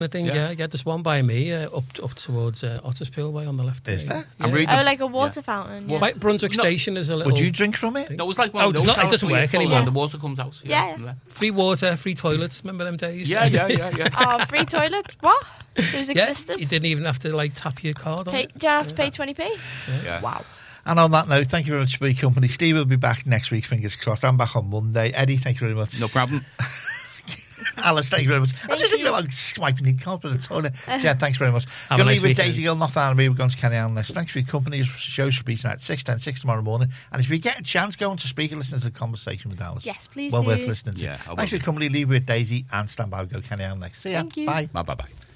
I think, yeah, there's one by me up towards Otterspool way on the left. Is there? Yeah. Like a water fountain. Yeah. Right, Brunswick Station is a little... Would you drink from it? No, it's like one of those. It doesn't work anymore. And the water comes out. Yeah. Free water, free toilets. Remember them days? Yeah. Oh, free toilet? What? Those existed? You didn't even have to tap your card on it. Do you have to pay 20p? Yeah. Wow. And on that note, thank you very much for your company. Steve will be back next week, fingers crossed. I'm back on Monday. Eddie, thank you very much. No problem. Alice, thank you very much. I just think about swiping the card with a toilet. Jen, thanks very much. Going to leave with Daisy Gill, North Army. We're going to carry on next. Thanks for your company. Show should be at 6:10 tomorrow morning. And if you get a chance, go on to speak and listen to the conversation with Alice. Yes, please well do. Worth listening to. Yeah, thanks for your company. Leave with Daisy and stand by. We'll go carry on next. See ya. Thank you. Bye. Bye.